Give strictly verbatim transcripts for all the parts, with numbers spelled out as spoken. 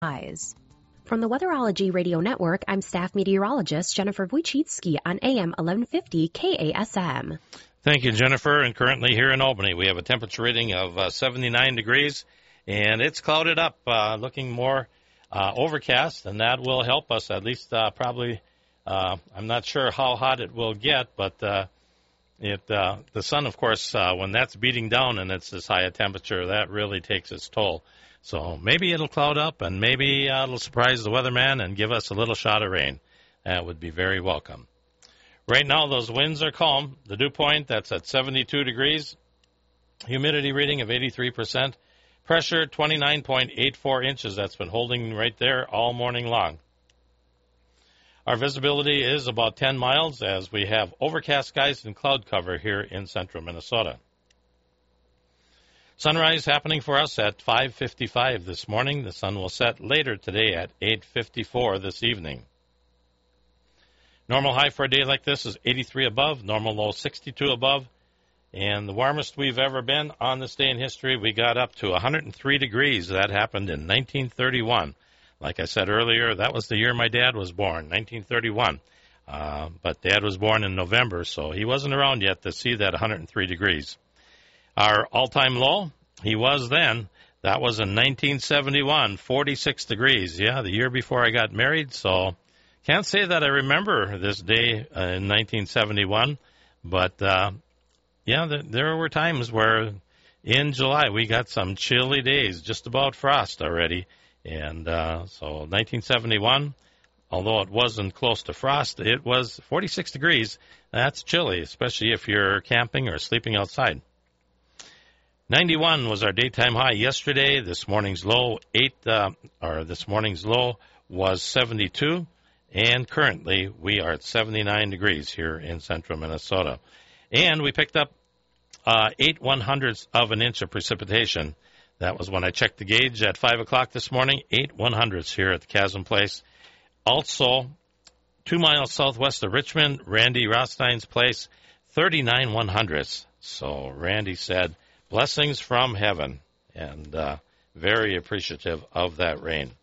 Eyes. From the Weatherology Radio Network, I'm staff meteorologist Jennifer Wojcicki on A M eleven fifty K A S M. Thank you, Jennifer. And currently here in Albany, we have a temperature reading of uh, seventy-nine degrees, and it's clouded up, uh, looking more uh, overcast, and that will help us at least uh, probably. Uh, I'm not sure how hot it will get, but uh, it uh, the sun, of course, uh, when that's beating down and it's this high a temperature, that really takes its toll. So maybe it'll cloud up, and maybe uh, it'll surprise the weatherman and give us a little shot of rain. That would be very welcome. Right now, those winds are calm. The dew point, that's at seventy-two degrees. Humidity reading of eighty-three percent. Pressure, twenty-nine point eight four inches. That's been holding right there all morning long. Our visibility is about ten miles as we have overcast skies and cloud cover here in central Minnesota. Sunrise happening for us at five fifty-five this morning. The sun will set later today at eight fifty-four this evening. Normal high for a day like this is eighty-three above, normal low sixty-two above, and the warmest we've ever been on this day in history, we got up to one hundred three degrees. That happened in nineteen thirty-one. Like I said earlier, that was the year my dad was born, nineteen thirty-one. Uh, but Dad was born in November, so he wasn't around yet to see that one hundred three degrees. Our all-time low, he was then, that was in nineteen seventy-one, forty-six degrees. Yeah, the year before I got married, so can't say that I remember this day uh, in nineteen seventy-one, but uh, yeah, th- there were times where in July we got some chilly days, just about frost already, and uh, so nineteen seventy-one, although it wasn't close to frost, it was forty-six degrees. That's chilly, especially if you're camping or sleeping outside. ninety-one was our daytime high yesterday. This morning's low eight, uh, or this morning's low was seventy-two. And currently, we are at seventy-nine degrees here in central Minnesota. And we picked up uh, eight one-hundredths of an inch of precipitation. That was when I checked the gauge at five o'clock this morning, eight one-hundredths here at the Chasm Place. Also, two miles southwest of Richmond, Randy Rothstein's place, thirty-nine one-hundredths. So Randy said, blessings from heaven, and uh, very appreciative of that rain.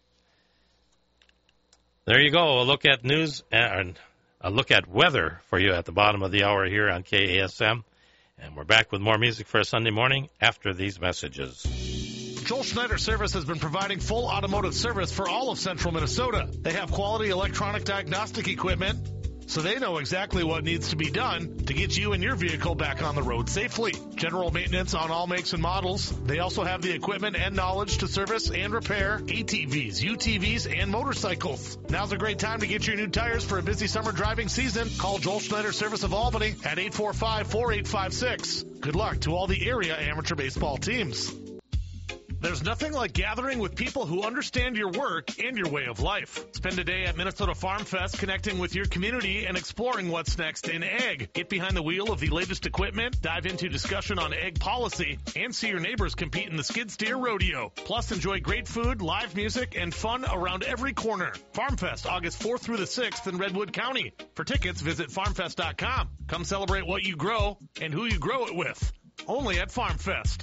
There you go, a look at news and a look at weather for you at the bottom of the hour here on K A S M. And we're back with more music for a Sunday morning after these messages. Joel Schneider Service has been providing full automotive service for all of central Minnesota. They have quality electronic diagnostic equipment, so they know exactly what needs to be done to get you and your vehicle back on the road safely. General maintenance on all makes and models. They also have the equipment and knowledge to service and repair A T Vs, U T Vs, and motorcycles. Now's a great time to get your new tires for a busy summer driving season. Call Joel Schneider Service of Albany at eight four five, four eight five six. Good luck to all the area amateur baseball teams. There's nothing like gathering with people who understand your work and your way of life. Spend a day at Minnesota Farm Fest connecting with your community and exploring what's next in ag. Get behind the wheel of the latest equipment, dive into discussion on ag policy, and see your neighbors compete in the skid steer rodeo. Plus, enjoy great food, live music, and fun around every corner. Farm Fest, August fourth through the sixth in Redwood County. For tickets, visit farm fest dot com. Come celebrate what you grow and who you grow it with. Only at Farm Fest.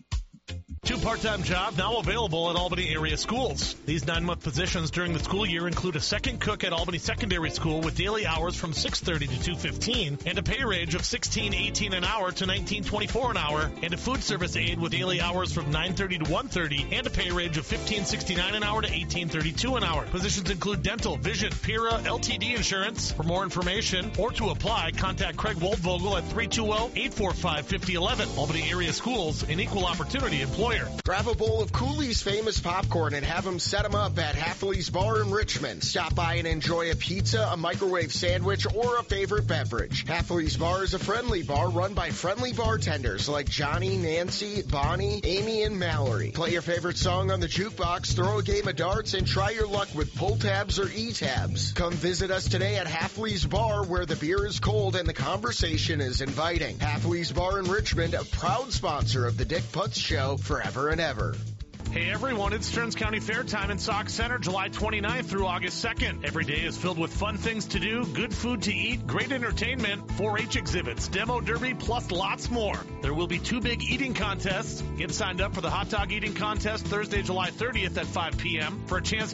Two part-time jobs now available at Albany area schools. These nine-month positions during the school year include a second cook at Albany Secondary School with daily hours from six thirty to two fifteen and a pay range of sixteen eighteen an hour to nineteen twenty-four an hour, and a food service aide with daily hours from nine thirty to one thirty and a pay range of fifteen sixty-nine an hour to eighteen thirty-two an hour. Positions include dental, vision, P I R A, L T D insurance. For more information or to apply, contact Craig Woldvogel at three two zero, eight four five, five zero one one. Albany area schools, an equal opportunity employer. Grab a bowl of Cooley's famous popcorn and have them set them up at Halfley's Bar in Richmond. Stop by and enjoy a pizza, a microwave sandwich, or a favorite beverage. Halfley's Bar is a friendly bar run by friendly bartenders like Johnny, Nancy, Bonnie, Amy, and Mallory. Play your favorite song on the jukebox, throw a game of darts, and try your luck with pull tabs or e-tabs. Come visit us today at Halfley's Bar, where the beer is cold and the conversation is inviting. Halfley's Bar in Richmond, a proud sponsor of the Dick Putz Show forever and ever. Hey everyone, it's Stearns County Fair time in Sauk Center, July twenty-ninth through August second. Every day is filled with fun things to do, good food to eat, great entertainment, four H exhibits, demo derby, plus lots more. There will be two big eating contests. Get signed up for the hot dog eating contest Thursday, July thirtieth at five p.m. for a chance